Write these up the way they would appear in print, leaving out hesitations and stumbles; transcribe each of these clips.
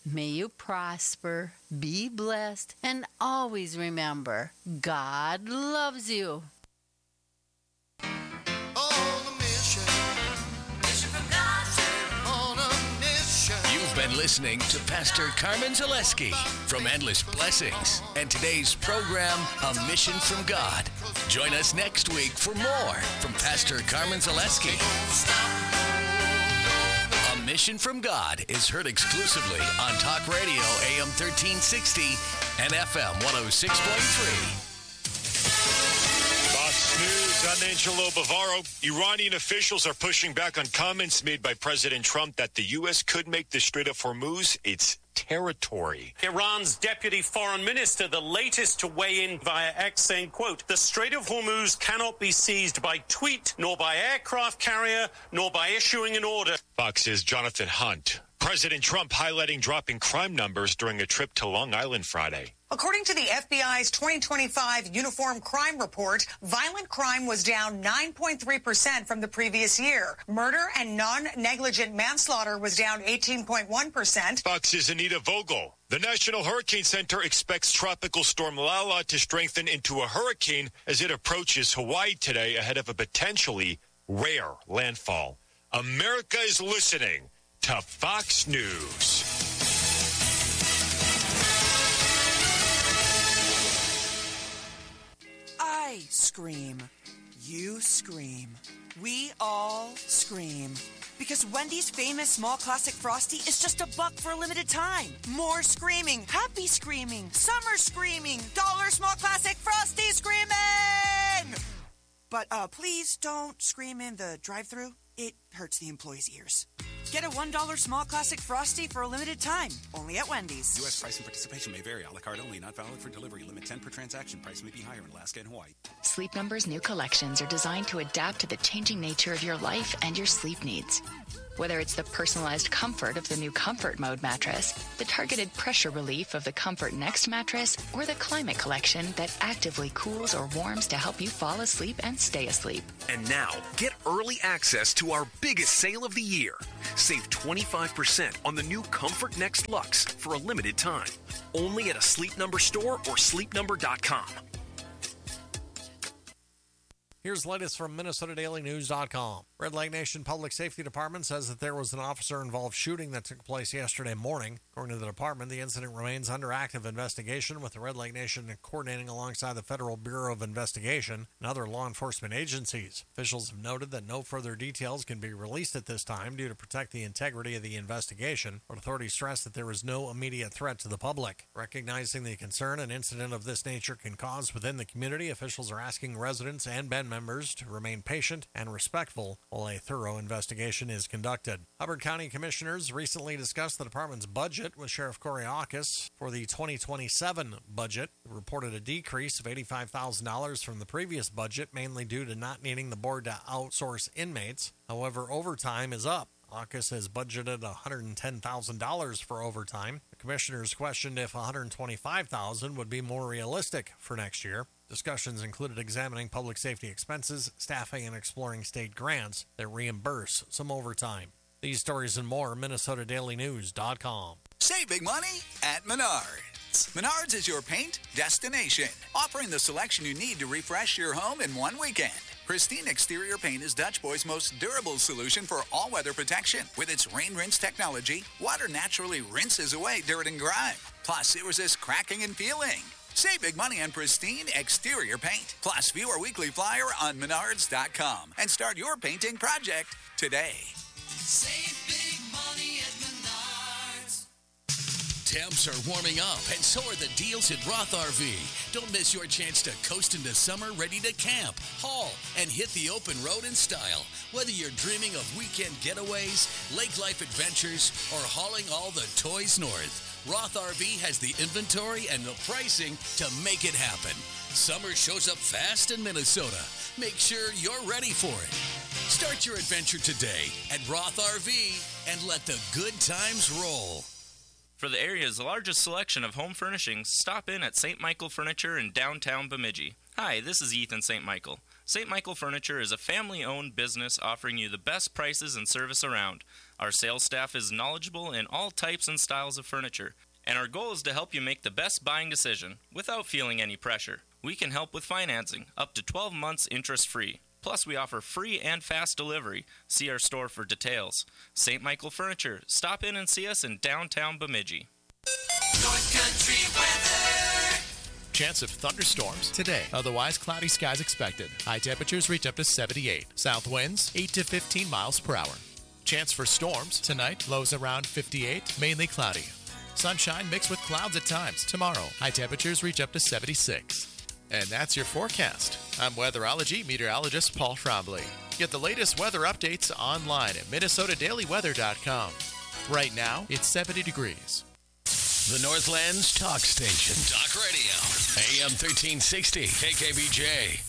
May you prosper, be blessed, and always remember, God loves you. You've been listening to Pastor Carmen Zaleski from Endless Blessings and today's program, A Mission from God. Join us next week for more from Pastor Carmen Zaleski. A Mission from God is heard exclusively on Talk Radio AM 1360 and FM 106.3. Fox News, I'm Angelo Bavaro. Iranian officials are pushing back on comments made by President Trump that the U.S. could make the Strait of Hormuz its territory. Iran's deputy foreign minister, the latest to weigh in via X, saying, quote, the Strait of Hormuz cannot be seized by tweet, nor by aircraft carrier, nor by issuing an order. Fox's Jonathan Hunt. President Trump highlighting dropping crime numbers during a trip to Long Island Friday. According to the FBI's 2025 Uniform Crime Report, violent crime was down 9.3% from the previous year. Murder and non-negligent manslaughter was down 18.1%. Fox's Anita Vogel. The National Hurricane Center expects Tropical Storm Lala to strengthen into a hurricane as it approaches Hawaii today ahead of a potentially rare landfall. America is listening to Fox News. I scream. You scream. We all scream. Because Wendy's famous small classic Frosty is just $1 for a limited time. More screaming. Happy screaming. Summer screaming. $1 small classic Frosty screaming! But please don't scream in the drive-thru. It hurts the employees' ears. Get a $1 small classic Frosty for a limited time. Only at Wendy's. U.S. price and participation may vary. A la carte only. Not valid for delivery. Limit 10 per transaction. Price may be higher in Alaska and Hawaii. Sleep Number's new collections are designed to adapt to the changing nature of your life and your sleep needs. Whether it's the personalized comfort of the new Comfort Mode mattress, the targeted pressure relief of the Comfort Next mattress, or the Climate Collection that actively cools or warms to help you fall asleep and stay asleep. And now, get early access to our biggest sale of the year. Save 25% on the new Comfort Next Luxe for a limited time. Only at a Sleep Number store or sleepnumber.com. Here's the latest from MinnesotaDailyNews.com. Red Lake Nation Public Safety Department says that there was an officer-involved shooting that took place yesterday morning. According to the department, the incident remains under active investigation, with the Red Lake Nation coordinating alongside the Federal Bureau of Investigation and other law enforcement agencies. Officials have noted that no further details can be released at this time due to protect the integrity of the investigation, but authorities stress that there is no immediate threat to the public. Recognizing the concern an incident of this nature can cause within the community, officials are asking residents and band members to remain patient and respectful while a thorough investigation is conducted. Hubbard County Commissioners recently discussed the department's budget with Sheriff Koriakis for the 2027 budget. It reported a decrease of $85,000 from the previous budget, mainly due to not needing the board to outsource inmates. However, overtime is up. AUKUS has budgeted $110,000 for overtime. The commissioners questioned if $125,000 would be more realistic for next year. Discussions included examining public safety expenses, staffing, and exploring state grants that reimburse some overtime. These stories and more, MinnesotaDailyNews.com. Save big money at Menards. Menards is your paint destination, offering the selection you need to refresh your home in one weekend. Pristine Exterior Paint is Dutch Boy's most durable solution for all-weather protection. With its rain rinse technology, water naturally rinses away dirt and grime. Plus, it resists cracking and peeling. Save big money on Pristine Exterior Paint. Plus, view our weekly flyer on Menards.com and start your painting project today. Save big money at Menards. Temps are warming up, and so are the deals at Roth RV. Don't miss your chance to coast into summer ready to camp, haul, and hit the open road in style. Whether you're dreaming of weekend getaways, lake life adventures, or hauling all the toys north, Roth RV has the inventory and the pricing to make it happen. Summer shows up fast in Minnesota. Make sure you're ready for it. Start your adventure today at Roth RV and let the good times roll. For the area's largest selection of home furnishings, stop in at St. Michael Furniture in downtown Bemidji. Hi, this is Ethan St. Michael. St. Michael Furniture is a family-owned business offering you the best prices and service around. Our sales staff is knowledgeable in all types and styles of furniture, and our goal is to help you make the best buying decision without feeling any pressure. We can help with financing, up to 12 months interest-free. Plus, we offer free and fast delivery. See our store for details. St. Michael Furniture. Stop in and see us in downtown Bemidji. North Country weather. Chance of thunderstorms today. Otherwise, cloudy skies expected. High temperatures reach up to 78. South winds 8 to 15 miles per hour. Chance for storms tonight. Lows around 58. Mainly cloudy. Sunshine mixed with clouds at times. Tomorrow, high temperatures reach up to 76. And that's your forecast. I'm weatherology meteorologist Paul Trombley. Get the latest weather updates online at MinnesotaDailyWeather.com. Right now, it's 70 degrees. The Northland's talk station. Talk radio. AM 1360. KKBJ.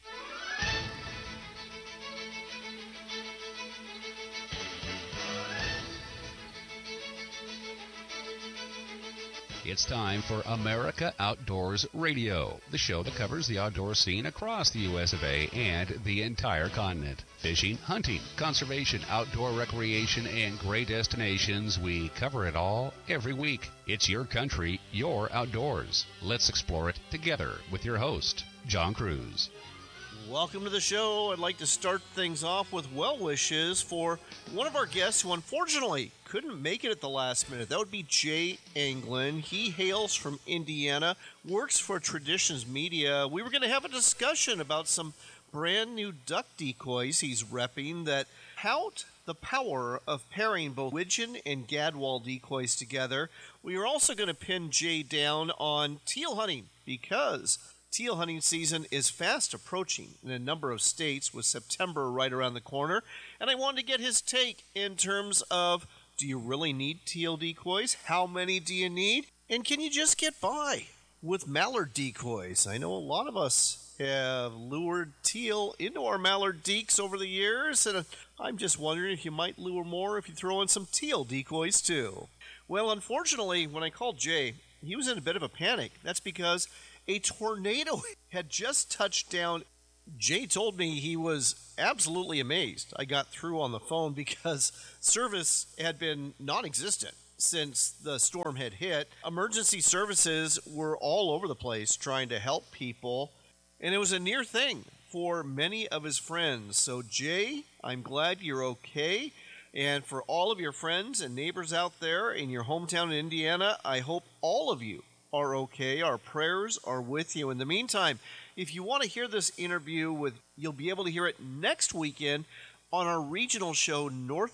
It's time for America Outdoors Radio, the show that covers the outdoor scene across the U.S. of A. and the entire continent. Fishing, hunting, conservation, outdoor recreation, and great destinations. We cover it all every week. It's your country, your outdoors. Let's explore it together with your host, John Cruz. Welcome to the show. I'd like to start things off with well wishes for one of our guests who unfortunately couldn't make it at the last minute. That would be Jay Anglin. He hails from Indiana, works for Traditions Media. We were going to have a discussion about some brand new duck decoys he's repping that tout the power of pairing both widgeon and gadwall decoys together. We are also going to pin Jay down on teal hunting because teal hunting season is fast approaching in a number of states with September right around the corner. And I wanted to get his take in terms of, do you really need teal decoys? How many do you need? And can you just get by with mallard decoys? I know a lot of us have lured teal into our mallard deeks over the years, and I'm just wondering if you might lure more if you throw in some teal decoys too. Well, unfortunately, when I called Jay, he was in a bit of a panic. That's because a tornado had just touched down. Jay told me he was absolutely amazed. I got through on the phone because service had been non-existent since the storm had hit. Emergency services were all over the place trying to help people, and it was a near thing for many of his friends. So, Jay, I'm glad you're okay. And for all of your friends and neighbors out there in your hometown in Indiana, I hope all of you are okay. Our prayers are with you. In the meantime, if you want to hear this interview you'll be able to hear it next weekend on our regional show,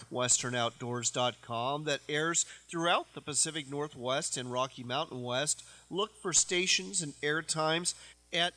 NorthwesternOutdoors.com, that airs throughout the Pacific Northwest and Rocky Mountain West. Look for stations and air times at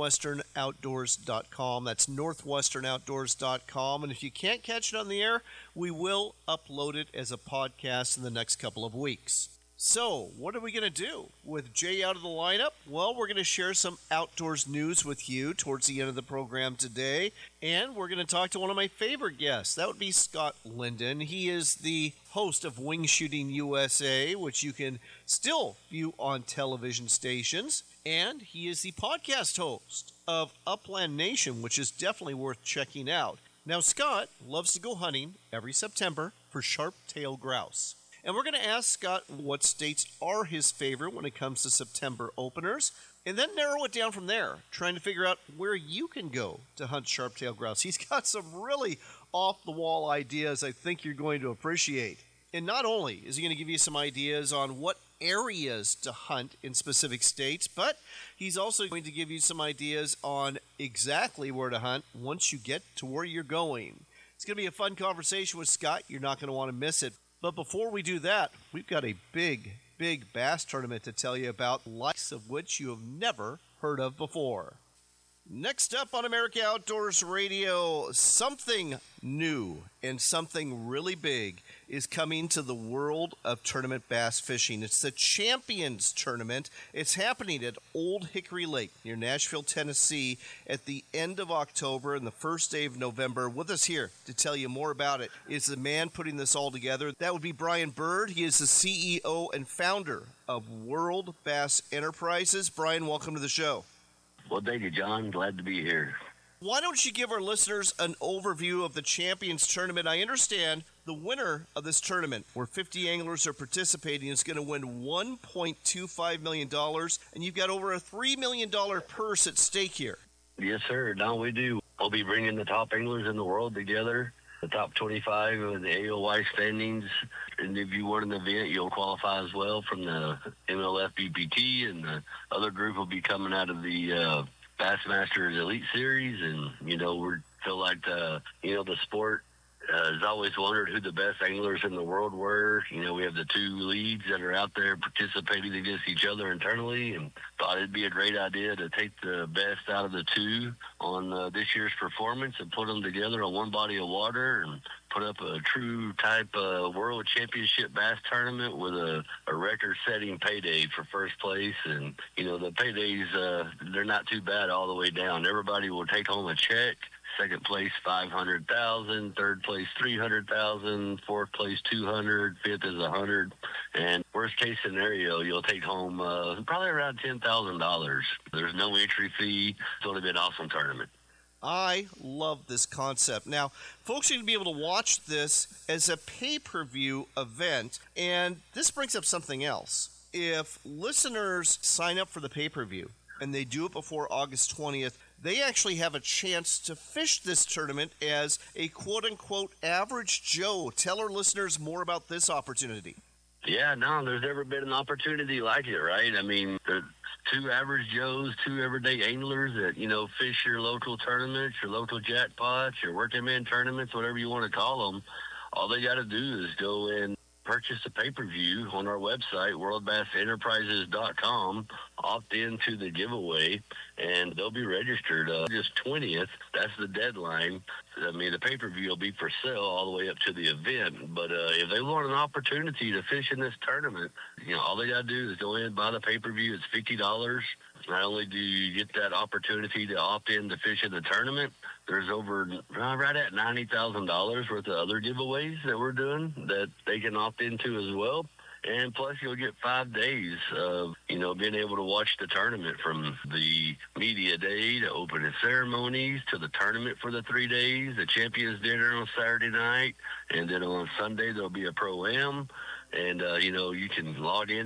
NorthwesternOutdoors.com. That's NorthwesternOutdoors.com. And if you can't catch it on the air, we will upload it as a podcast in the next couple of weeks. So, what are we going to do with Jay out of the lineup? Well, we're going to share some outdoors news with you towards the end of the program today, and we're going to talk to one of my favorite guests. That would be Scott Linden. He is the host of Wing Shooting USA, which you can still view on television stations, and he is the podcast host of Upland Nation, which is definitely worth checking out. Now, Scott loves to go hunting every September for sharp-tailed grouse. And we're going to ask Scott what states are his favorite when it comes to September openers, and then narrow it down from there, trying to figure out where you can go to hunt sharp-tailed grouse. He's got some really off-the-wall ideas I think you're going to appreciate. And not only is he going to give you some ideas on what areas to hunt in specific states, but he's also going to give you some ideas on exactly where to hunt once you get to where you're going. It's going to be a fun conversation with Scott. You're not going to want to miss it. But before we do that, we've got a big bass tournament to tell you about, likes of which you have never heard of before. Next up on America Outdoors Radio, something new and something really big is coming to the world of tournament bass fishing. It's the Champions Tournament. It's happening at Old Hickory Lake near Nashville, Tennessee at the end of October and the first day of November. With us here to tell you more about it is the man putting this all together. That would be Brian Bird. He is the CEO and founder of World Bass Enterprises. Brian, welcome to the show. Well, thank you, John. Glad to be here. Why don't you give our listeners an overview of the Champions Tournament? I understand The winner of this tournament, where 50 anglers are participating, is going to win $1.25 million, and you've got over a $3 million purse at stake here. Yes, sir. No, we do. We'll be bringing the top anglers in the world together, the top 25 of the AOY standings. And if you win an event, you'll qualify as well from the MLF BPT, and the other group will be coming out of the Bassmasters Elite Series. And, we feel like, the sport has always wondered who the best anglers in the world were. We have the two leads that are out there participating against each other internally, and thought it'd be a great idea to take the best out of the two on this year's performance and put them together on one body of water and put up a true type world championship bass tournament with a record-setting payday for first place. And, the paydays, they're not too bad all the way down. Everybody will take home a check. Second place, $500,000. Third place, $300,000. Fourth place, $200,000. Fifth is $100,000. And worst case scenario, you'll take home probably around $10,000. There's no entry fee. It's going to be an awesome tournament. I love this concept. Now, folks are going to be able to watch this as a pay-per-view event, and this brings up something else. If listeners sign up for the pay-per-view and they do it before August 20th, they actually have a chance to fish this tournament as a quote-unquote average Joe. Tell our listeners more about this opportunity. Yeah, no, there's never been an opportunity like it, right? I mean, there's two average Joes, two everyday anglers that, fish your local tournaments, your local jackpots, your working man tournaments, whatever you want to call them. All they got to do is go and purchase a pay-per-view on our website, worldbassenterprises.com, opt into the giveaway, and they'll be registered August 20th. That's the deadline. I mean, the pay-per-view will be for sale all the way up to the event. But if they want an opportunity to fish in this tournament, all they got to do is go in and buy the pay-per-view. It's $50. Not only do you get that opportunity to opt in to fish in the tournament, there's over right at $90,000 worth of other giveaways that we're doing that they can opt into as well. And plus, you'll get 5 days of, being able to watch the tournament, from the media day to opening ceremonies to the tournament for the 3 days, the champions dinner on Saturday night, and then on Sunday there'll be a pro-am. And, you can log in